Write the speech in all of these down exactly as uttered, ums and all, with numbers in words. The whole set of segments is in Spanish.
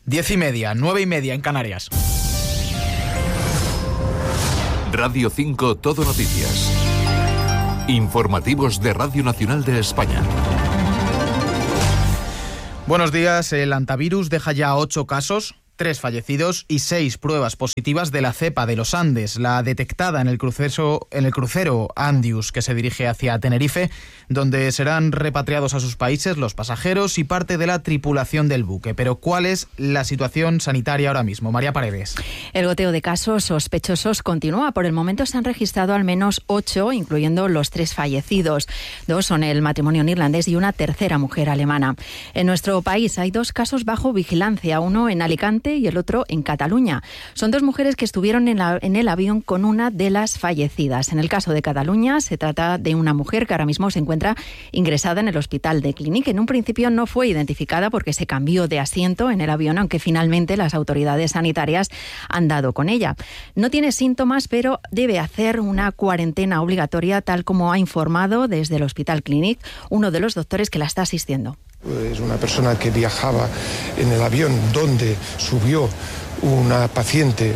Diez y media, nueve y media en Canarias. Radio cinco Todo Noticias. Informativos de Radio Nacional de España. Buenos días. El antivirus deja ya ocho casos, tres fallecidos y seis pruebas positivas de la cepa de los Andes, la detectada en el crucero, en el crucero Andius, que se dirige hacia Tenerife, donde serán repatriados a sus países los pasajeros y parte de la tripulación del buque. Pero ¿cuál es la situación sanitaria ahora mismo? María Paredes. El goteo de casos sospechosos continúa. Por el momento se han registrado al menos ocho, incluyendo los tres fallecidos. Dos son el matrimonio neerlandés y una tercera mujer alemana. En nuestro país hay dos casos bajo vigilancia, uno en Alicante y el otro en Cataluña. Son dos mujeres que estuvieron en, la, en el avión con una de las fallecidas. En el caso de Cataluña se trata de una mujer que ahora mismo se encuentra ingresada en el hospital de Clínic. En un principio no fue identificada porque se cambió de asiento en el avión, aunque finalmente las autoridades sanitarias han dado con ella. No tiene síntomas, pero debe hacer una cuarentena obligatoria, tal como ha informado desde el hospital Clínic uno de los doctores que la está asistiendo. Es una persona que viajaba en el avión donde subió una paciente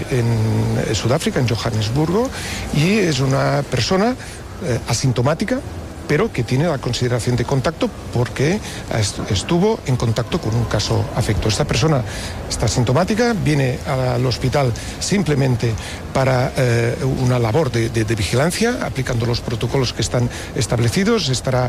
en Sudáfrica, en Johannesburgo, y es una persona eh, asintomática, pero que tiene la consideración de contacto porque estuvo en contacto con un caso afecto. Esta persona está asintomática, viene al hospital simplemente para eh, una labor de, de, de vigilancia, aplicando los protocolos que están establecidos. Estará...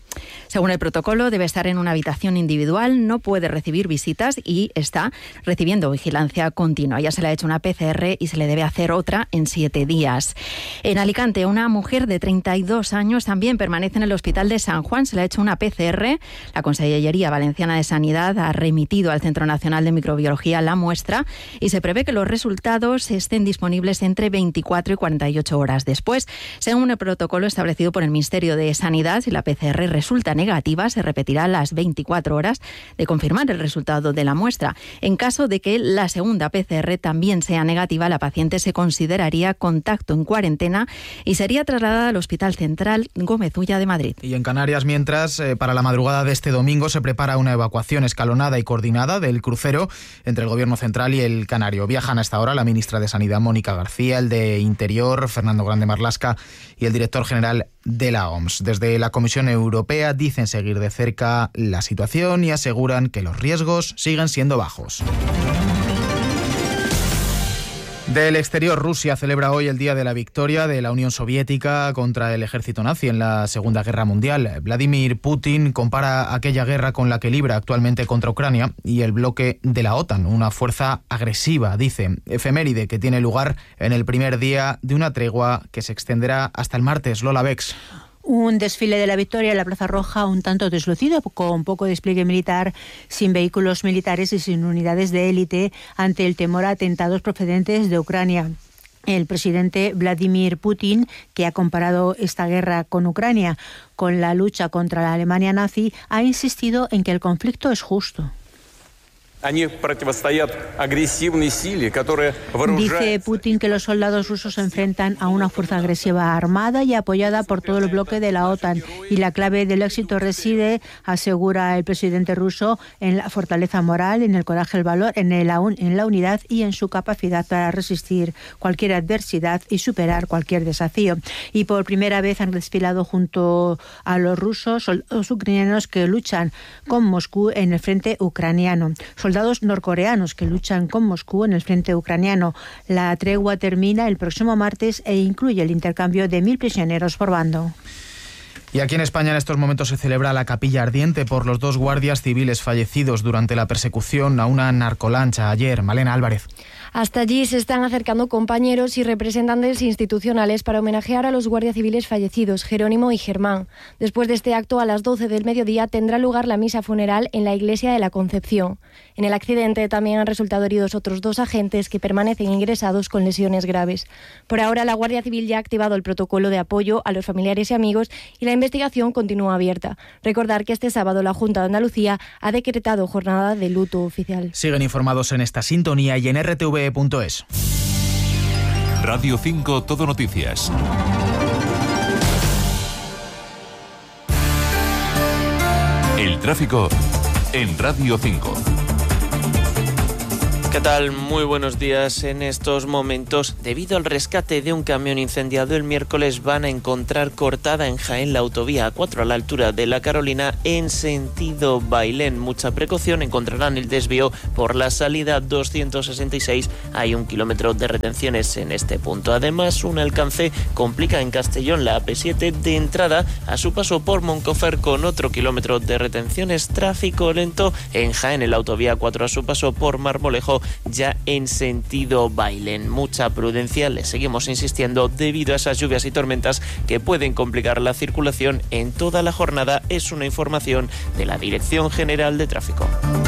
Según el protocolo, debe estar en una habitación individual, no puede recibir visitas y está recibiendo vigilancia continua. Ya se le ha hecho una P C R y se le debe hacer otra en siete días. En Alicante, una mujer de treinta y dos años también permanece en el hospital de San Juan. Se le ha hecho una P C R. La Consellería Valenciana de Sanidad ha remitido al Centro Nacional de Microbiología la muestra y se prevé que los resultados estén disponibles entre veinticuatro y cuarenta y ocho horas después. Según el protocolo establecido por el Ministerio de Sanidad, si la P C R resulta negativa, se repetirá a las veinticuatro horas de confirmar el resultado de la muestra. En caso de que la segunda P C R también sea negativa, la paciente se consideraría contacto en cuarentena y sería trasladada al Hospital Central Gómez Ulla de Madrid. Y en Canarias, mientras, eh, para la madrugada de este domingo se prepara una evacuación escalonada y coordinada del crucero entre el Gobierno Central y el Canario. Viajan hasta ahora la ministra de Sanidad, Mónica García, el de Interior, Fernando Grande Marlaska, y el director general de la O M S. Desde la Comisión Europea dicen seguir de cerca la situación y aseguran que los riesgos siguen siendo bajos. Del exterior, Rusia celebra hoy el Día de la Victoria de la Unión Soviética contra el ejército nazi en la Segunda Guerra Mundial. Vladimir Putin compara aquella guerra con la que libra actualmente contra Ucrania y el bloque de la OTAN, una fuerza agresiva, dice. Efeméride que tiene lugar en el primer día de una tregua que se extenderá hasta el martes. Lola Bex. Un desfile de la victoria en la Plaza Roja un tanto deslucido, con poco despliegue militar, sin vehículos militares y sin unidades de élite ante el temor a atentados procedentes de Ucrania. El presidente Vladimir Putin, que ha comparado esta guerra con Ucrania con la lucha contra la Alemania nazi, ha insistido en que el conflicto es justo. Dice Putin que los soldados rusos se enfrentan a una fuerza agresiva armada y apoyada por todo el bloque de la OTAN. Y la clave del éxito reside, asegura el presidente ruso, en la fortaleza moral, en el coraje, el valor, en, el, en la unidad y en su capacidad para resistir cualquier adversidad y superar cualquier desafío. Y por primera vez han desfilado junto a los rusos soldados ucranianos que luchan con Moscú en el frente ucraniano. Soldados norcoreanos que luchan con Moscú en el frente ucraniano. La tregua termina el próximo martes e incluye el intercambio de mil prisioneros por bando. Y aquí en España en estos momentos se celebra la capilla ardiente por los dos guardias civiles fallecidos durante la persecución a una narcolancha ayer. Malena Álvarez. Hasta allí se están acercando compañeros y representantes institucionales para homenajear a los guardias civiles fallecidos, Jerónimo y Germán. Después de este acto, a las doce del mediodía, tendrá lugar la misa funeral en la Iglesia de la Concepción. En el accidente también han resultado heridos otros dos agentes que permanecen ingresados con lesiones graves. Por ahora, la Guardia Civil ya ha activado el protocolo de apoyo a los familiares y amigos y la investigación continúa abierta. Recordar que este sábado la Junta de Andalucía ha decretado jornada de luto oficial. Siguen informados en esta sintonía y en R T V punto es. Radio cinco Todo Noticias. El tráfico en Radio cinco. ¿Qué tal? Muy buenos días. En estos momentos, debido al rescate de un camión incendiado el miércoles, van a encontrar cortada en Jaén la autovía A cuatro a la altura de La Carolina en sentido Bailén. Mucha precaución, encontrarán el desvío por la salida doscientos sesenta y seis. Hay un kilómetro de retenciones en este punto. Además, un alcance complica en Castellón la A P siete de entrada a su paso por Moncofer con otro kilómetro de retenciones. Tráfico lento en Jaén en la autovía A cuatro a su paso por Marmolejo, ya en sentido Bailén. Mucha prudencia, le seguimos insistiendo, debido a esas lluvias y tormentas que pueden complicar la circulación en toda la jornada. Es una información de la Dirección General de Tráfico.